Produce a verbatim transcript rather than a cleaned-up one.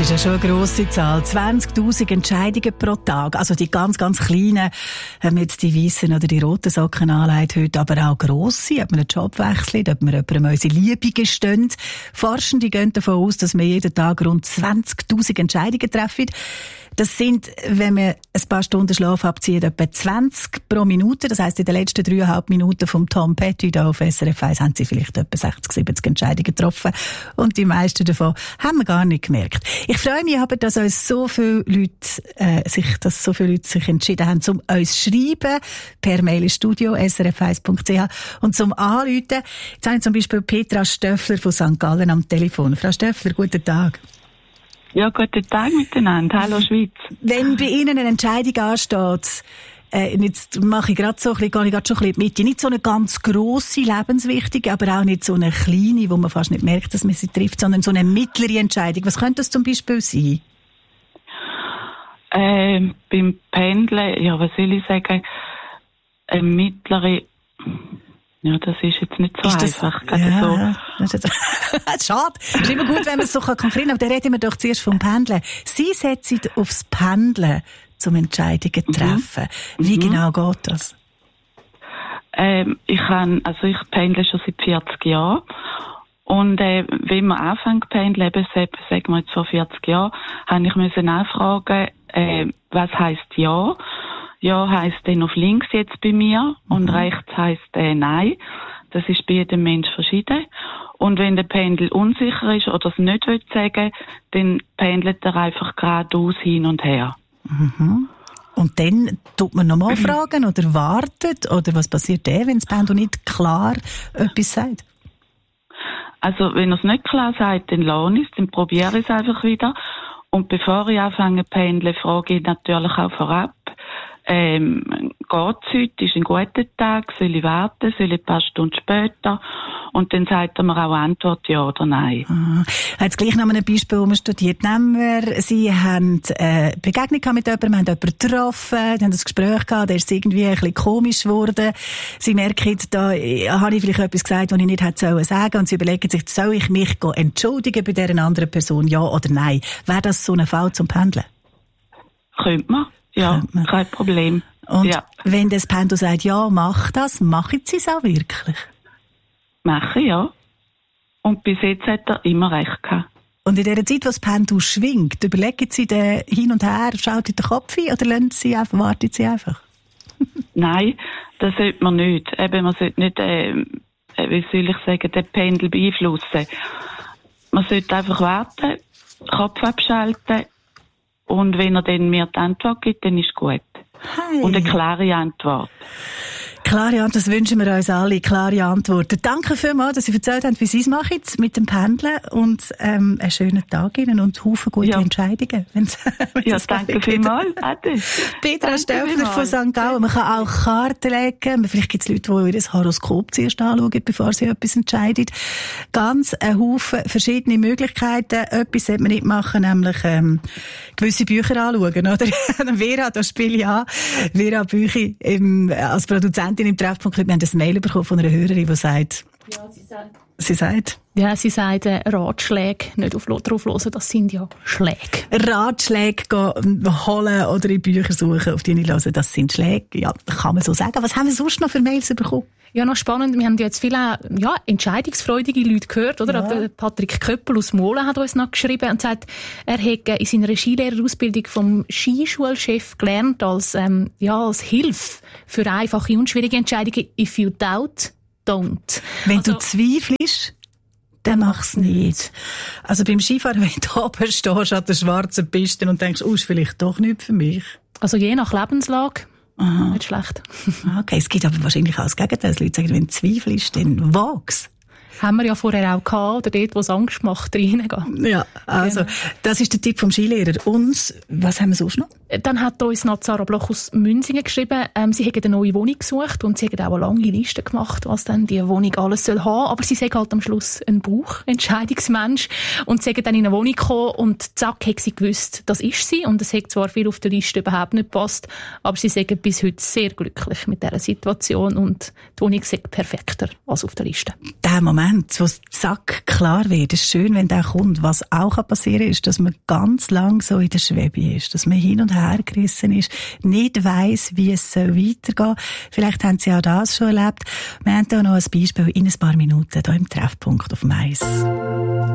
ist ja schon eine grosse Zahl. zwanzigtausend Entscheidungen pro Tag. Also die ganz, ganz kleinen, wenn man jetzt die weißen oder die roten Socken anlegt heute, aber auch grosse, ob man einen Job wechselt, ob man jemandem unsere Liebe gestehen. Forschende gehen davon aus, dass wir jeden Tag rund zwanzigtausend Entscheidungen treffen. Das sind, wenn man ein paar Stunden Schlaf abzieht, etwa zwanzig pro Minute. Das heisst, in den letzten dreieinhalb Minuten vom Tom Petty da auf S R F eins haben sie vielleicht etwa sechzig, siebzig Entscheidungen getroffen. Und die meisten davon haben wir gar nicht gemerkt. Ich freue mich aber, dass uns so viele Leute, äh, sich, dass so viele Leute sich entschieden haben, um uns zu schreiben, per Mail ins Studio, s r f eins punkt c h, und zum Anrufen. Jetzt habe ich zum Beispiel Petra Stöffler von Sankt Gallen am Telefon. Frau Stöffler, guten Tag. Ja, guten Tag miteinander. Hallo Schweiz. Wenn bei Ihnen eine Entscheidung ansteht, äh, jetzt mache ich gerade so ein bisschen, gehe ich gerade schon ein bisschen in die Mitte. Nicht so eine ganz grosse, lebenswichtige, aber auch nicht so eine kleine, wo man fast nicht merkt, dass man sie trifft, sondern so eine mittlere Entscheidung. Was könnte das zum Beispiel sein? Ähm, beim Pendeln, ja, was soll ich sagen, eine mittlere... Ja, das ist jetzt nicht so ist das, einfach. Ja, so. Ja. Das ist schade. Es ist immer gut, wenn man es so konkret kann. Aber dann reden wir doch zuerst vom Pendeln. Sie setzen aufs Pendeln, um Entscheidungen zu treffen. Mhm. Wie mhm. genau geht das? Ähm, ich kann, also ich pendle schon seit vierzig Jahren. Und äh, wenn man anfängt zu pendeln, eben, sagen wir jetzt vor vierzig Jahren, habe ich müssen nachfragen, äh, was heisst ja? Ja heisst dann auf links jetzt bei mir und mhm. rechts heisst äh, nein. Das ist bei jedem Mensch verschieden. Und wenn der Pendel unsicher ist oder es nicht will sagen, dann pendelt er einfach geradeaus hin und her. Mhm. Und dann tut man nochmal mhm. fragen oder wartet? Oder was passiert dann, wenn das Pendel nicht klar etwas sagt? Also wenn er es nicht klar sagt, dann lasse ich es, dann probiere ich es einfach wieder. Und bevor ich anfange zu pendeln, frage ich natürlich auch vorab, Ähm, geht's heute? Ist ein guter Tag? Soll ich warten? Soll ich ein paar Stunden später? Und dann sagt er mir auch Antwort ja oder nein. Ah, jetzt gleich noch ein Beispiel, wo man studiert. Nehmen wir, Sie haben äh, Begegnung mit jemandem, haben jemanden getroffen, haben ein Gespräch gehabt, der ist irgendwie ein bisschen komisch geworden. Sie merken, da äh, habe ich vielleicht etwas gesagt, was ich nicht hätte sollen sagen, und Sie überlegen sich, soll ich mich entschuldigen bei dieser anderen Person, ja oder nein? Wäre das so ein Fall zum Pendeln? Könnte man. Ja, kein Problem. Und ja. wenn das Pendel sagt, ja, mach das, machen Sie es auch wirklich? Machen, ja. Und bis jetzt hat er immer recht gehabt. Und in der Zeit, wo das Pendel schwingt, überlegen Sie den hin und her, schaut in den Kopf ein, oder lassen Sie einfach, warten Sie einfach? Nein, das sollte man nicht. Eben, man sollte nicht, äh, wie soll ich sagen, den Pendel beeinflussen. Man sollte einfach warten, Kopf abschalten. Und wenn er dann mir die Antwort gibt, dann ist gut. Hey. Und eine klare Antwort. Klare Antwort, das wünschen wir uns alle, klare Antworten. Danke vielmals, dass Sie erzählt haben, wie Sie es machen mit dem Pendeln, und ähm, einen schönen Tag Ihnen und Haufen gute ja. Entscheidungen. Wenn's, wenn's ja, danke vielmals. Petra Stöffler von Sankt Gallen. Man kann auch Karten legen. Vielleicht gibt es Leute, die ihr Horoskop zuerst anschauen, bevor sie etwas entscheiden. Ganz ein Haufen verschiedene Möglichkeiten. Etwas sollte man nicht machen, nämlich ähm, gewisse Bücher anschauen. Oder? Vera, da spiele ich an. Vera Büchi im, als Produzentin im Treffpunkt. Wir haben ein Mail bekommen von einer Hörerin, die sagt... Ja, sie sagt... Sie sagt? Ja, sie sagt, äh, Ratschläge nicht auf, drauf hören, das sind ja Schläge. Ratschläge gehen, holen oder in Bücher suchen, auf die nicht hören, das sind Schläge. Ja, kann man so sagen. Was haben wir sonst noch für Mails bekommen? Ja, noch spannend. Wir haben jetzt viele ja, entscheidungsfreudige Leute gehört, oder? Ja. Patrick Köppel aus Mohlen hat uns noch geschrieben und sagt, er hätte in seiner Skilehrerausbildung vom Skischulchef gelernt als, ähm, ja, als Hilfe für einfache und schwierige Entscheidungen. If you doubt, don't. Wenn also, du zweifelst, dann mach's nicht. Also beim Skifahren, wenn du oben stehst an der schwarzen Piste und denkst, oh, ist vielleicht doch nicht für mich. Also je nach Lebenslage. Aha. Nicht schlecht. Okay, es gibt aber wahrscheinlich auch das Gegenteil. Leute sagen, wenn Zweifel ist, dann wag's. Haben wir ja vorher auch gehabt, oder dort, wo es Angst macht, reingehen. Ja, also, genau. Das ist der Tipp vom Skilehrer. Und, was haben wir sonst noch? Dann hat uns noch Sarah Bloch aus Münsingen geschrieben, ähm, sie hätten eine neue Wohnung gesucht und sie hätten auch eine lange Liste gemacht, was dann die Wohnung alles soll haben. Aber sie sagt halt am Schluss ein Bauchentscheidungsmensch und sie dann in eine Wohnung gekommen und zack, hat sie gewusst, das ist sie. Und es hat zwar viel auf der Liste überhaupt nicht gepasst, aber sie sagen bis heute sehr glücklich mit dieser Situation und die Wohnung sei perfekter als auf der Liste. Der Moment Moment, wo es zack klar wird, es ist schön, wenn der kommt. Was auch passieren kann, ist, dass man ganz lang so in der Schwebe ist, dass man hin und her gerissen ist, nicht weiss, wie es weitergehen soll. Vielleicht haben Sie auch das schon erlebt. Wir haben hier noch ein Beispiel in ein paar Minuten hier im Treffpunkt auf Mais.